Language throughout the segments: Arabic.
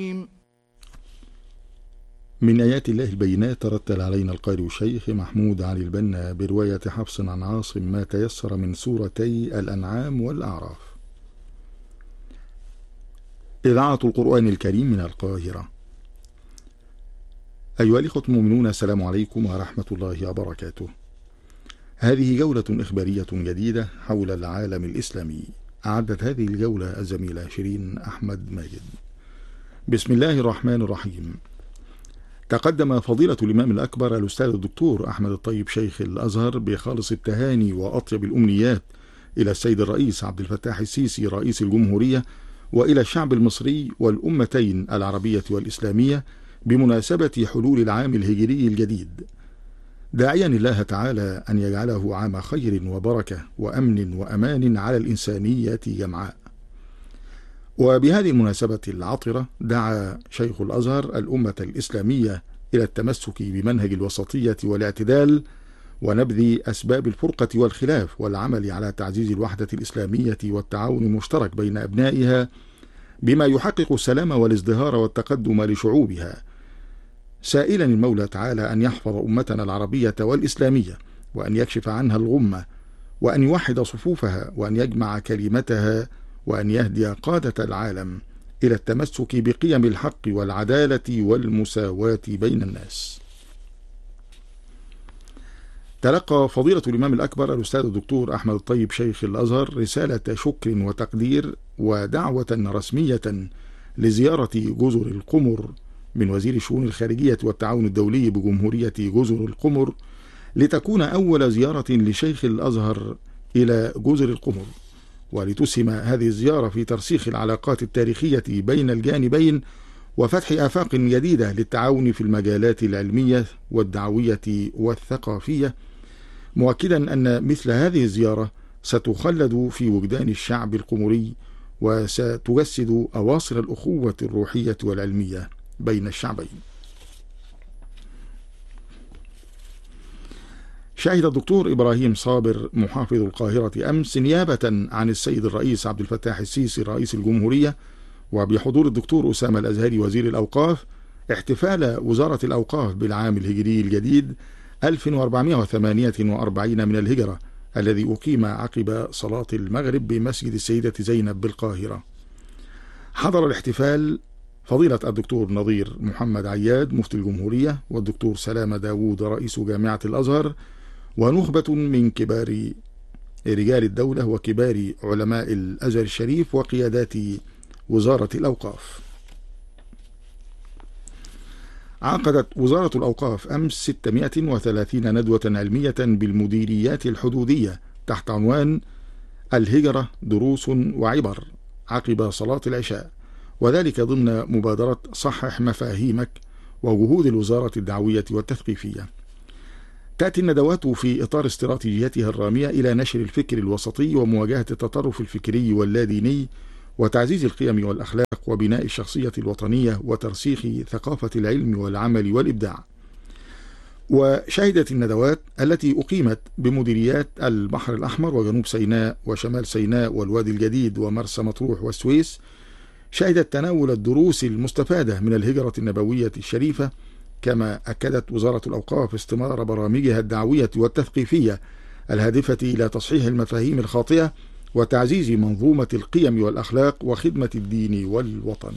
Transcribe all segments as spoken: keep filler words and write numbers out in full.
من آيات الله البينات ترتل علينا القارئ الشيخ محمود علي البنا برواية حفص عن عاصم ما تيسر من سورتي الأنعام والأعراف. إذاعة القرآن الكريم من القاهرة. أيها الإخوة المؤمنون، السلام عليكم ورحمة الله وبركاته. هذه جولة إخبارية جديدة حول العالم الإسلامي. أعدت هذه الجولة الزميلة شيرين أحمد ماجد. بسم الله الرحمن الرحيم. تقدم فضيلة الإمام الأكبر الأستاذ الدكتور أحمد الطيب شيخ الأزهر بخالص التهاني وأطيب الأمنيات إلى السيد الرئيس عبد الفتاح السيسي رئيس الجمهورية وإلى الشعب المصري والأمتين العربية والإسلامية بمناسبة حلول العام الهجري الجديد، داعيا الله تعالى أن يجعله عام خير وبركة وأمن وأمان على الإنسانية جمعاء. وبهذه المناسبة العطرة دعا شيخ الأزهر الأمة الإسلامية إلى التمسك بمنهج الوسطية والاعتدال ونبذ أسباب الفرقة والخلاف، والعمل على تعزيز الوحدة الإسلامية والتعاون المشترك بين أبنائها بما يحقق السلام والازدهار والتقدم لشعوبها، سائلا المولى تعالى أن يحفظ أمتنا العربية والإسلامية وأن يكشف عنها الغمة وأن يوحد صفوفها وأن يجمع كلمتها وأن يهدي قادة العالم إلى التمسك بقيم الحق والعدالة والمساواة بين الناس. تلقى فضيلة الإمام الأكبر الأستاذ الدكتور أحمد الطيب شيخ الأزهر رسالة شكر وتقدير ودعوة رسمية لزيارة جزر القمر من وزير الشؤون الخارجية والتعاون الدولي بجمهورية جزر القمر، لتكون أول زيارة لشيخ الأزهر إلى جزر القمر، ولتسهم هذه الزيارة في ترسيخ العلاقات التاريخية بين الجانبين وفتح آفاق جديدة للتعاون في المجالات العلمية والدعوية والثقافية، مؤكدا أن مثل هذه الزيارة ستخلد في وجدان الشعب القمري وستجسد أواصر الأخوة الروحية والعلمية بين الشعبين. شهد الدكتور إبراهيم صابر محافظ القاهرة أمس نيابة عن السيد الرئيس عبد الفتاح السيسي رئيس الجمهورية وبحضور الدكتور أسامة الأزهري وزير الأوقاف احتفال وزارة الأوقاف بالعام الهجري الجديد ألف وأربعمائة وثمانية وأربعين من الهجرة، الذي أقيم عقب صلاة المغرب بمسجد السيدة زينب بالقاهرة. حضر الاحتفال فضيلة الدكتور نظير محمد عياد مفتي الجمهورية والدكتور سلامة داوود رئيس جامعة الأزهر ونخبة من كبار رجال الدولة وكبار علماء الأزهر الشريف وقيادات وزارة الأوقاف. عقدت وزارة الأوقاف أمس ستمائة وثلاثين ندوة علمية بالمديريات الحدودية تحت عنوان الهجرة دروس وعبر عقب صلاة العشاء، وذلك ضمن مبادرة صحح مفاهيمك وجهود الوزارة الدعوية والتثقيفية. تأتي الندوات في إطار استراتيجيتها الرامية إلى نشر الفكر الوسطي ومواجهة التطرف الفكري واللاديني وتعزيز القيم والأخلاق وبناء الشخصية الوطنية وترسيخ ثقافة العلم والعمل والإبداع. وشهدت الندوات التي أقيمت بمديريات البحر الأحمر وجنوب سيناء وشمال سيناء والوادي الجديد ومرسى مطروح والسويس، شهدت تناول الدروس المستفادة من الهجرة النبوية الشريفة، كما أكدت وزارة الأوقاف استمرار برامجها الدعوية والتثقيفية الهادفة إلى تصحيح المفاهيم الخاطئة وتعزيز منظومة القيم والأخلاق وخدمة الدين والوطن.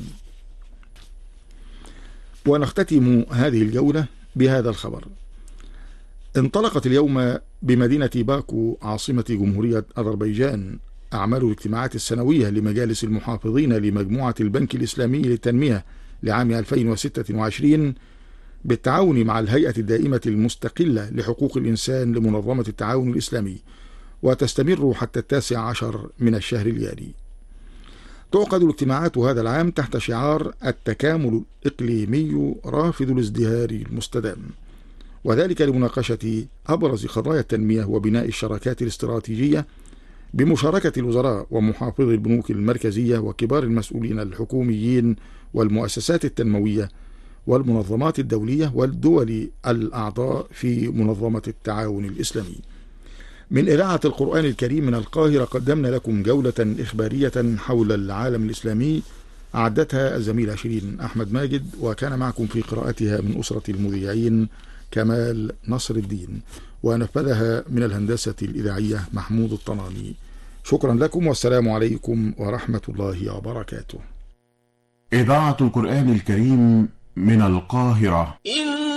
ونختتم هذه الجولة بهذا الخبر. انطلقت اليوم بمدينة باكو عاصمة جمهورية أذربيجان أعمال الاجتماعات السنوية لمجالس المحافظين لمجموعة البنك الإسلامي للتنمية لعام ألفين وستة وعشرين بالتعاون مع الهيئة الدائمة المستقلة لحقوق الإنسان لمنظمة التعاون الإسلامي، وتستمر حتى التاسع عشر من الشهر الجاري. تعقد الاجتماعات هذا العام تحت شعار التكامل الإقليمي رافض الازدهار المستدام، وذلك لمناقشة أبرز قضايا التنمية وبناء الشراكات الاستراتيجية بمشاركة الوزراء ومحافظي البنوك المركزية وكبار المسؤولين الحكوميين والمؤسسات التنموية والمنظمات الدولية والدول الأعضاء في منظمة التعاون الإسلامي. من إذاعة القرآن الكريم من القاهرة قدمنا لكم جولة إخبارية حول العالم الإسلامي أعدتها الزميلة شيرين أحمد ماجد، وكان معكم في قراءتها من أسرة المذيعين كمال نصر الدين، ونفذها من الهندسة الإذاعية محمود الطناني. شكرا لكم، والسلام عليكم ورحمة الله وبركاته. إذاعة القرآن الكريم من القاهرة.